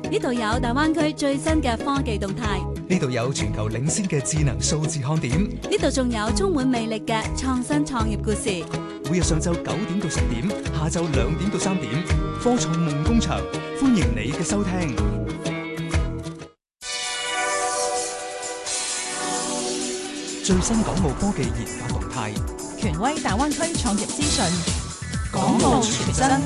呢度有大灣區最新嘅科技動態， 呢度有全球領先嘅智能數字看點， 呢度仲有充滿魅力嘅創新創業故事。 每日上晝9點到10點，下晝2點到3點，科創夢工場，歡迎你嘅收聽。最新港澳科技研發動態， 權威大灣區創業資訊，港澳全真。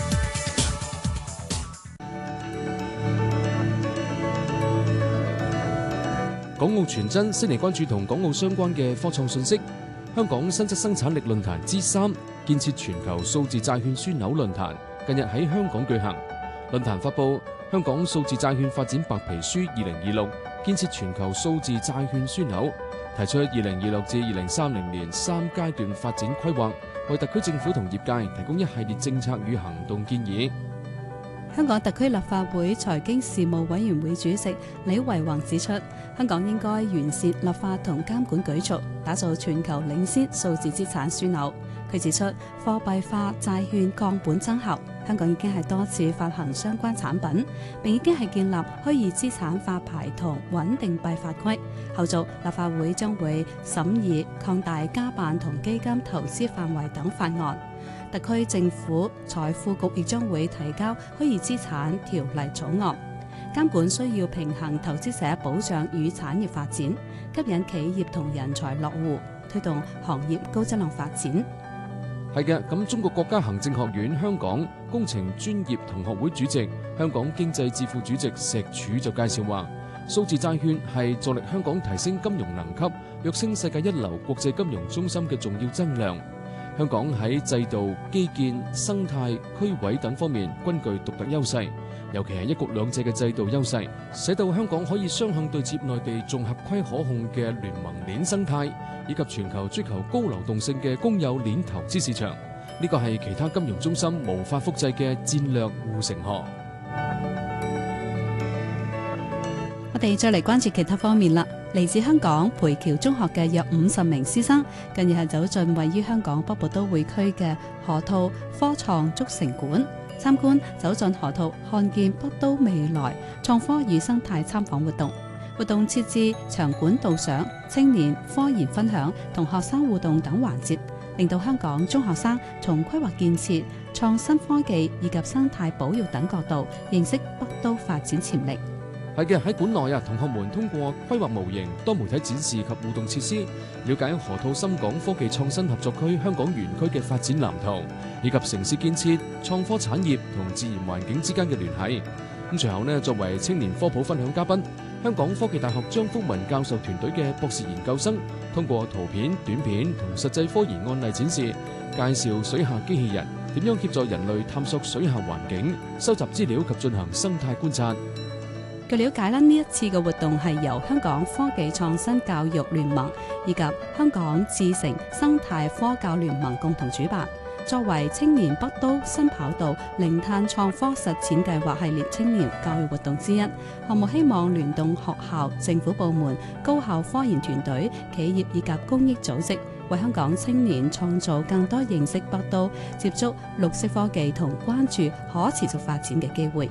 港澳全真悉尼關注同港澳相關嘅科創信息。香港新質生產力論壇之3建設全球數字債券樞紐論壇近日喺香港舉行。論壇發布《香港數字債券發展白皮書2026》，建設全球數字債券樞紐，提出2026至2030年3階段發展規劃，為特區政府同業界提供一系列政策與行動建議。 香港特區立法會財經事務委員會主席李惟宏指出，香港應該完善立法同監管舉措，打造全球領先數字資產樞紐。佢指出，貨幣化債券降本增效，香港已經係多次發行相關產品，並已經係建立虛擬資產發牌同穩定幣法規。後續立法會將會審議擴大家辦同基金投資範圍等法案。特區政府財富局亦將會提交虛擬資產條例草案。監管需要平衡投資者保障與產業發展，吸引企業同人才落戶，推動行業高質量發展。 係嘅，咁中國國家行政學院香港工程專業同學會主席、香港經濟智庫主席石柱就介紹話，數字債券係助力香港提升金融能級、躍升世界一流國際金融中心嘅重要增量。香港喺制度、基建、生態、區位等方面均具獨特優勢，尤其係一國兩制嘅制度優勢，使到香港可以雙向對接內地綜合規可控嘅聯盟鏈生態，以及全球追求高流動性嘅公有鏈投資市場。呢個係其他金融中心無法複製嘅戰略護城河。 我哋再嚟關注其他方面啦。嚟自香港培僑中學嘅約50名師生，近日係走進位於香港北部都會區嘅河套科創竹城館，參觀走進河套看見北都未來創科與生態參訪活動。活動設置場館導賞、青年科研分享同學生互動等環節，令到香港中學生從規劃建設、創新科技以及生態保育等角度認識北都發展潛力。 係嘅，喺館內同學們通過規劃模型、多媒體展示及互動設施，了解河套深港科技創新合作區香港園區嘅發展藍圖，以及城市建設、創科產業同自然環境之間嘅聯繫。咁隨後作為青年科普分享嘉賓，香港科技大學張福文教授團隊嘅博士研究生，通過圖片、短片同實際科研案例展示，介紹水下機器人點樣協助人類探索水下環境、收集資料及進行生態觀察。 據了解呢一次嘅活動係由香港科技創新教育聯盟以及香港智誠生態科教聯盟共同主辦，作為青年北都新跑道零碳創科實踐計劃系列青年教育活動之一。項目希望聯動學校、政府部門、高校科研團隊、企業以及公益組織，為香港青年創造更多認識北都、接觸綠色科技同關注可持續發展嘅機會。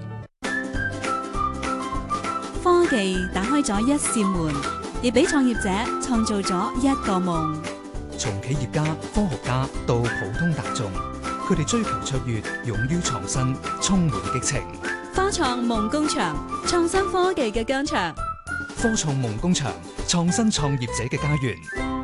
科技打開咗一扇門，亦俾創業者創造咗一個夢。 從企業家、科學家到普通大眾，佢哋追求卓越，勇於創新，充滿激情。 科創夢工場，創新科技嘅疆場。 科創夢工場，創新創業者嘅家園。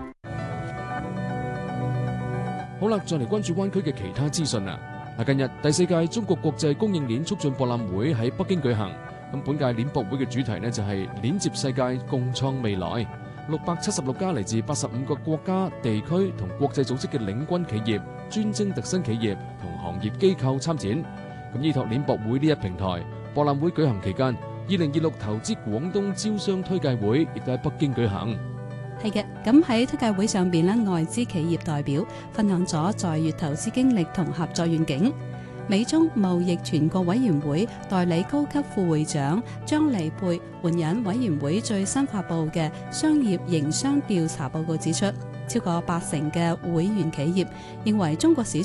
好啦，再嚟關注灣區嘅其他資訊啦。近日第4屆中國國際供應鏈促進博覽會喺北京舉行。咁本屆鏈博會嘅主題就係鏈接世界，共創未來。676家嚟自85個國家、地區同國際組織嘅領軍企業、專精特新企業同行業機構參展。咁依託鏈博會呢一平台，博覽會舉行期間，2026投資廣東招商推介會亦都喺北京舉行。 係嘅，咁喺推介會上邊外資企業代表分享咗在粵投資經歷同合作願景。美中貿易全國委員會代理高級副會長張利佩援引委員會最新發布嘅商業營商調查報告指出，超過80%嘅會員企業認為中國市